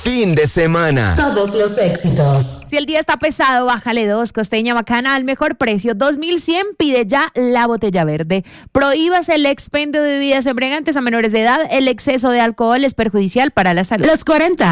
fin de semana. Todos los éxitos. Si el día está pesado, bájale 2. Costeña Bacana al mejor precio. 2100, pide ya la botella verde. Prohíbase el expendio de bebidas embriagantes a menores de edad. El exceso de alcohol es perjudicial para la salud. Los 40.